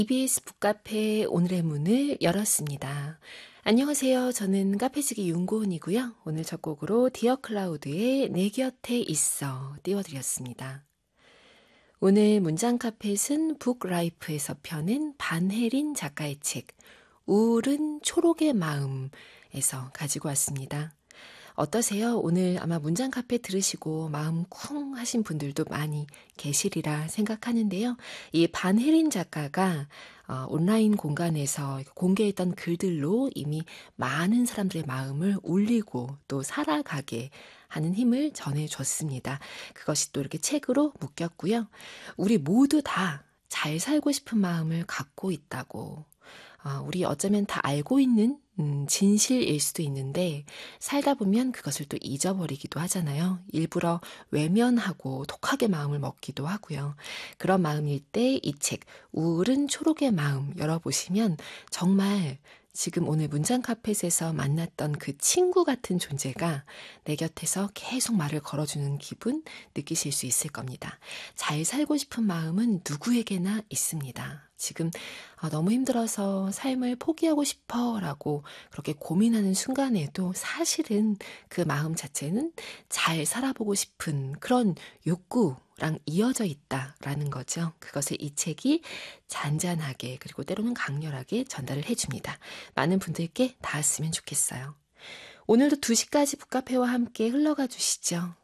EBS 북카페 오늘의 문을 열었습니다. 안녕하세요. 저는 카페지기 윤고은이고요. 오늘 첫 곡으로 디어 클라우드의 내 곁에 있어 띄워드렸습니다. 오늘 문장 카펫은 북라이프에서 펴낸 반혜린 작가의 책 우울은 초록의 마음에서 가지고 왔습니다. 어떠세요? 오늘 아마 문장 카페 들으시고 마음 쿵 하신 분들도 많이 계시리라 생각하는데요. 이 반혜린 작가가 온라인 공간에서 공개했던 글들로 이미 많은 사람들의 마음을 울리고 또 살아가게 하는 힘을 전해줬습니다. 그것이 또 이렇게 책으로 묶였고요. 우리 모두 다 잘 살고 싶은 마음을 갖고 있다고. 우리 어쩌면 다 알고 있는 진실일 수도 있는데 살다 보면 그것을 또 잊어버리기도 하잖아요. 일부러 외면하고 독하게 마음을 먹기도 하고요. 그런 마음일 때 이 책 우울은 초록의 마음 열어보시면 정말 지금 오늘 문장 카펫에서 만났던 그 친구 같은 존재가 내 곁에서 계속 말을 걸어주는 기분 느끼실 수 있을 겁니다. 잘 살고 싶은 마음은 누구에게나 있습니다. 지금 너무 힘들어서 삶을 포기하고 싶어 라고 그렇게 고민하는 순간에도 사실은 그 마음 자체는 잘 살아보고 싶은 그런 욕구랑 이어져 있다라는 거죠. 그것을 이 책이 잔잔하게 그리고 때로는 강렬하게 전달을 해줍니다. 많은 분들께 닿았으면 좋겠어요. 오늘도 2시까지 북카페와 함께 흘러가 주시죠.